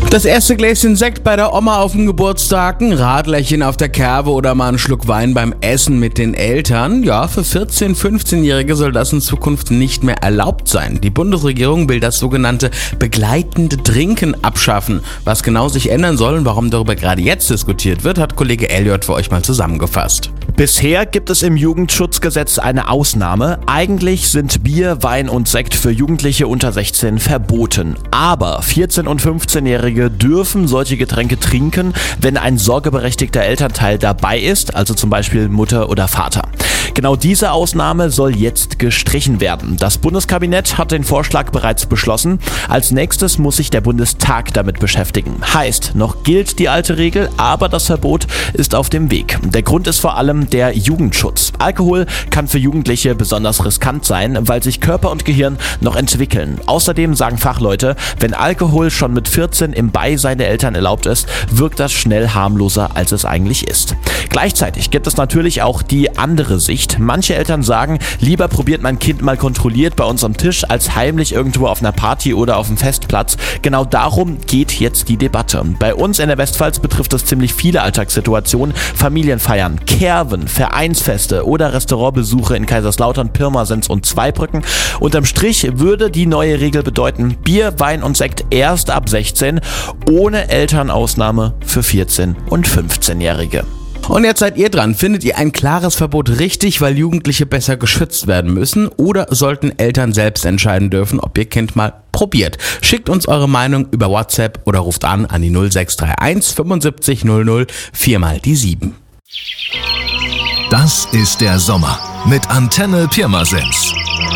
Das erste Gläschen Sekt bei der Oma auf dem Geburtstag, ein Radlerchen auf der Kerbe oder mal einen Schluck Wein beim Essen mit den Eltern. Ja, für 14-, 15-Jährige soll das in Zukunft nicht mehr erlaubt sein. Die Bundesregierung will das sogenannte begleitende Trinken abschaffen. Was genau sich ändern soll und warum darüber gerade jetzt diskutiert wird, hat Kollege Elliot für euch mal zusammengefasst. Bisher gibt es im Jugendschutzgesetz eine Ausnahme. Eigentlich sind Bier, Wein und Sekt für Jugendliche unter 16 verboten. Aber 14- und 15-Jährige dürfen solche Getränke trinken, wenn ein sorgeberechtigter Elternteil dabei ist, also zum Beispiel Mutter oder Vater. Genau diese Ausnahme soll jetzt gestrichen werden. Das Bundeskabinett hat den Vorschlag bereits beschlossen. Als nächstes muss sich der Bundestag damit beschäftigen. Heißt, noch gilt die alte Regel, aber das Verbot ist auf dem Weg. Der Grund ist vor allem der Jugendschutz. Alkohol kann für Jugendliche besonders riskant sein, weil sich Körper und Gehirn noch entwickeln. Außerdem sagen Fachleute, wenn Alkohol schon mit 14 im Beisein der Eltern erlaubt ist, wirkt das schnell harmloser, als es eigentlich ist. Gleichzeitig gibt es natürlich auch die andere Sicht. Manche Eltern sagen, lieber probiert mein Kind mal kontrolliert bei uns am Tisch, als heimlich irgendwo auf einer Party oder auf dem Festplatz. Genau darum geht jetzt die Debatte. Bei uns in der Westpfalz betrifft es ziemlich viele Alltagssituationen. Familienfeiern, Kerven, Vereinsfeste oder Restaurantbesuche in Kaiserslautern, Pirmasens und Zweibrücken. Unterm Strich würde die neue Regel bedeuten, Bier, Wein und Sekt erst ab 16, ohne Elternausnahme für 14- und 15-Jährige. Und jetzt seid ihr dran. Findet ihr ein klares Verbot richtig, weil Jugendliche besser geschützt werden müssen? Oder sollten Eltern selbst entscheiden dürfen, ob ihr Kind mal probiert? Schickt uns eure Meinung über WhatsApp oder ruft an die 0631 75 00 4x7. Das ist der Sommer mit Antenne Pirmasens.